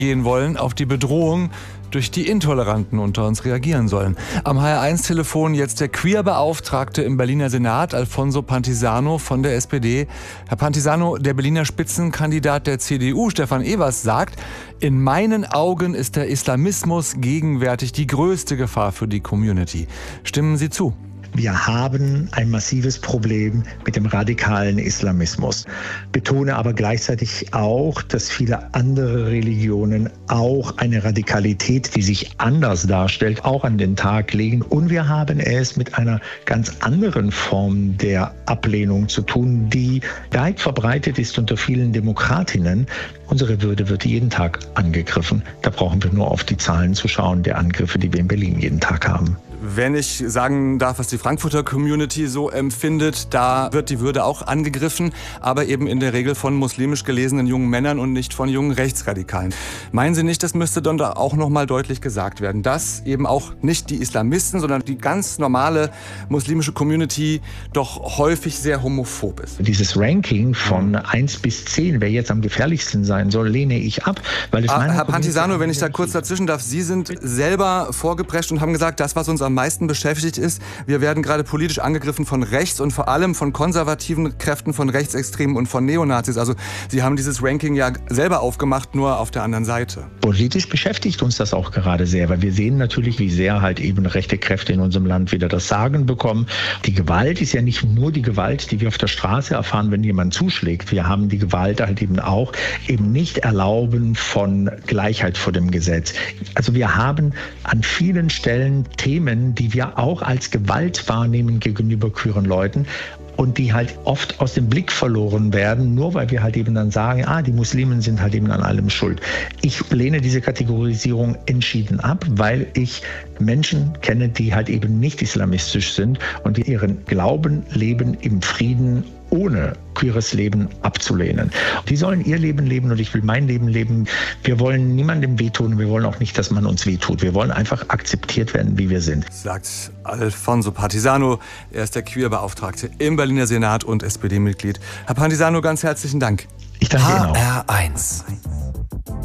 gehen wollen auf die Bedrohung, durch die Intoleranten unter uns reagieren sollen. Am HR1-Telefon jetzt der Queer-Beauftragte im Berliner Senat, Alfonso Pantisano von der SPD. Herr Pantisano, der Berliner Spitzenkandidat der CDU, Stefan Evers, sagt, in meinen Augen ist der Islamismus gegenwärtig die größte Gefahr für die Community. Stimmen Sie zu? Wir haben ein massives Problem mit dem radikalen Islamismus. Betone aber gleichzeitig auch, dass viele andere Religionen auch eine Radikalität, die sich anders darstellt, auch an den Tag legen. Und wir haben es mit einer ganz anderen Form der Ablehnung zu tun, die weit verbreitet ist unter vielen Demokratinnen. Unsere Würde wird jeden Tag angegriffen. Da brauchen wir nur auf die Zahlen zu schauen, der Angriffe, die wir in Berlin jeden Tag haben. Wenn ich sagen darf, was die Frankfurter Community so empfindet, da wird die Würde auch angegriffen, aber eben in der Regel von muslimisch gelesenen jungen Männern und nicht von jungen Rechtsradikalen. Meinen Sie nicht, das müsste dann da auch nochmal deutlich gesagt werden, dass eben auch nicht die Islamisten, sondern die ganz normale muslimische Community doch häufig sehr homophob ist? Dieses Ranking von 1 bis 10, wer jetzt am gefährlichsten sein soll, lehne ich ab. Weil es Herr Pantisano, wenn ich da kurz dazwischen darf, Sie sind selber vorgeprescht und haben gesagt, das, was uns am meisten beschäftigt ist, wir werden gerade politisch angegriffen von rechts und vor allem von konservativen Kräften, von Rechtsextremen und von Neonazis. Also Sie haben dieses Ranking ja selber aufgemacht, nur auf der anderen Seite. Politisch beschäftigt uns das auch gerade sehr, weil wir sehen natürlich, wie sehr halt eben rechte Kräfte in unserem Land wieder das Sagen bekommen. Die Gewalt ist ja nicht nur die Gewalt, die wir auf der Straße erfahren, wenn jemand zuschlägt. Wir haben die Gewalt halt eben auch eben nicht erlauben von Gleichheit vor dem Gesetz. Also wir haben an vielen Stellen Themen, die wir auch als Gewalt wahrnehmen gegenüber queeren Leuten und die halt oft aus dem Blick verloren werden, nur weil wir halt eben dann sagen, die Muslimen sind halt eben an allem schuld. Ich lehne diese Kategorisierung entschieden ab, weil ich Menschen kenne, die halt eben nicht islamistisch sind und die ihren Glauben leben im Frieden, ohne queeres Leben abzulehnen. Die sollen ihr Leben leben und ich will mein Leben leben. Wir wollen niemandem wehtun, wir wollen auch nicht, dass man uns wehtut. Wir wollen einfach akzeptiert werden, wie wir sind. Sagt Alfonso Pantisano, er ist der Queer-Beauftragte im Berliner Senat und SPD-Mitglied. Herr Pantisano, ganz herzlichen Dank. Ich danke Ihnen auch. HR1